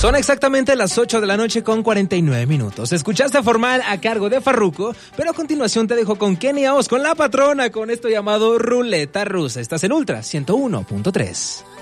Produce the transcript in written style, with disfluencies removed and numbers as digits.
Son exactamente las 8 de la noche con 49 minutos. Escuchaste Formal a cargo de Farruko, pero a continuación te dejo con Kenia Oz, con La Patrona, con esto llamado Ruleta Rusa. Estás en Ultra 101.3.